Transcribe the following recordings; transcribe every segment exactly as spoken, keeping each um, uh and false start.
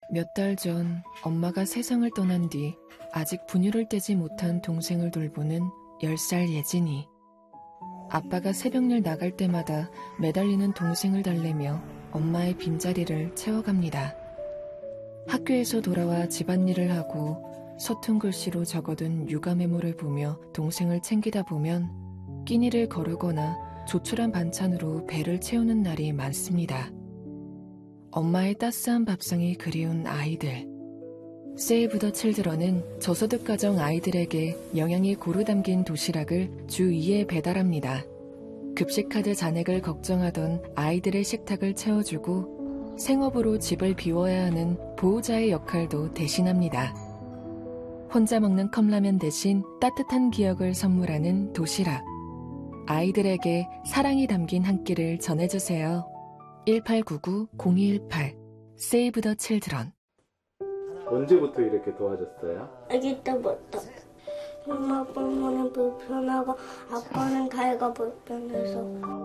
몇 달 전 엄마가 세상을 떠난 뒤 아직 분유를 떼지 못한 동생을 돌보는 열 살 예진이. 아빠가 새벽일 나갈 때마다 매달리는 동생을 달래며 엄마의 빈자리를 채워갑니다. 학교에서 돌아와 집안일을 하고 서툰 글씨로 적어둔 육아 메모를 보며 동생을 챙기다 보면 끼니를 거르거나 조촐한 반찬으로 배를 채우는 날이 많습니다. 엄마의 따스한 밥상이 그리운 아이들. 세이브 더 칠드런은 저소득 가정 아이들에게 영양이 고루 담긴 도시락을 주 이 회 배달합니다. 급식카드 잔액을 걱정하던 아이들의 식탁을 채워주고 생업으로 집을 비워야 하는 보호자의 역할도 대신합니다. 혼자 먹는 컵라면 대신 따뜻한 기억을 선물하는 도시락. 아이들에게 사랑이 담긴 한 끼를 전해주세요. 일팔구구 공이일팔 세이브 더 칠드런. 언제부터 이렇게 도와줬어요? 아기 때부터. 엄마 아빠는 불편하고 아빠는 가위가 불편해서.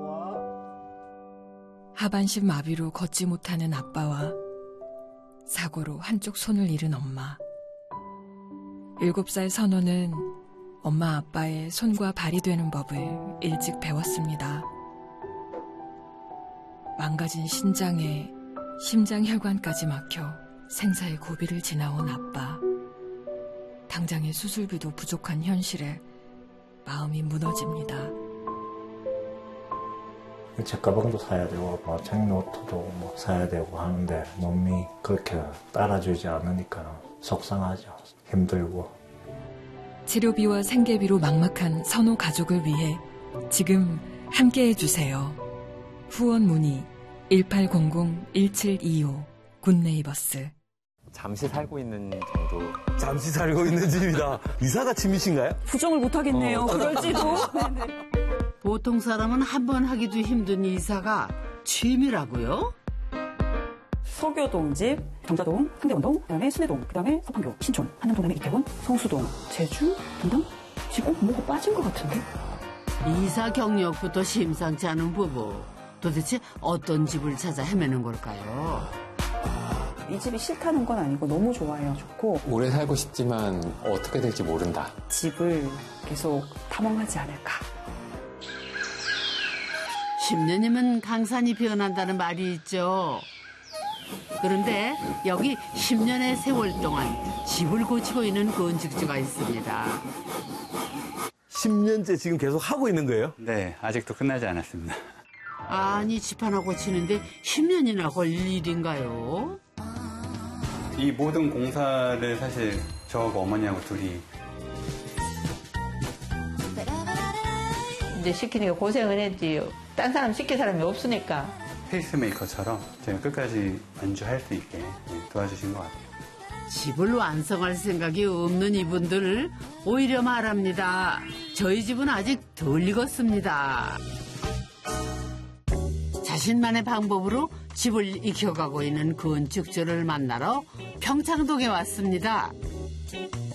하반신 마비로 걷지 못하는 아빠와 사고로 한쪽 손을 잃은 엄마. 일곱 살 선호는 엄마 아빠의 손과 발이 되는 법을 일찍 배웠습니다. 망가진 신장에 심장혈관까지 막혀 생사의 고비를 지나온 아빠. 당장의 수술비도 부족한 현실에 마음이 무너집니다. 책가방도 사야 되고 뭐 책노트도 뭐 사야 되고 하는데 몸이 그렇게 따라주지 않으니까 속상하죠. 힘들고. 치료비와 생계비로 막막한 선호 가족을 위해 지금 함께해 주세요. 후원 문의 일팔공공 일칠이오 굿네이버스. 잠시 살고 있는 정도. 잠시 살고 있는 집이다. 이사가 취미신가요? 부정을 못하겠네요. 어, 그럴지도. 보통 사람은 한 번 하기도 힘든 이사가 취미라고요? 서교동 집, 경자동, 상대원동, 그다음에 순회동, 그다음에 서판교, 신촌, 한남동네 이태원, 성수동, 제주 등등. 지금 뭐가 빠진 것 같은데? 이사 경력부터 심상치 않은 부부. 도대체 어떤 집을 찾아 헤매는 걸까요? 이 집이 싫다는 건 아니고 너무 좋아요. 좋고. 오래 살고 싶지만 어떻게 될지 모른다. 집을 계속 탐험하지 않을까. 십 년이면 강산이 변한다는 말이 있죠. 그런데 여기 십 년의 세월 동안 집을 고치고 있는 건축주가 있습니다. 십 년째 지금 계속 하고 있는 거예요? 네, 아직도 끝나지 않았습니다. 아니, 집 하나 고치는데 십 년이나 걸릴 일인가요? 이 모든 공사를 사실 저하고 어머니하고 둘이. 이제 시키니까 고생을 했지요. 딴 사람 시킬 사람이 없으니까. 페이스메이커처럼 제가 끝까지 완주할 수 있게 도와주신 것 같아요. 집을 완성할 생각이 없는 이분들 오히려 말합니다. 저희 집은 아직 덜 익었습니다. 자신만의 방법으로 집을 익혀가고 있는 건축주를 만나러 평창동에 왔습니다.